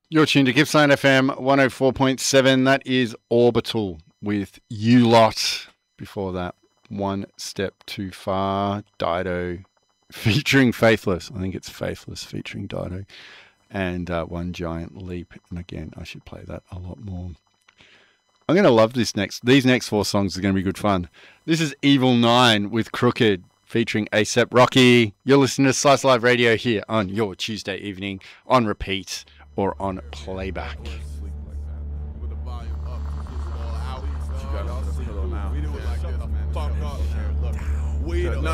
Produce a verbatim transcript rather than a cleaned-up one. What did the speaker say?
You're tuned to Gippsland F M one oh four point seven. That is Orbital with You Lot. Before that, One Step Too Far, Dido featuring Faithless. I think it's Faithless featuring Dido. And uh, One Giant Leap. And again, I should play that a lot more. I'm going to love this next. These next four songs are going to be good fun. This is Evil Nine with Crooked featuring A$AP Rocky. You're listening to Slice Live Radio here on your Tuesday evening on repeat or on playback. We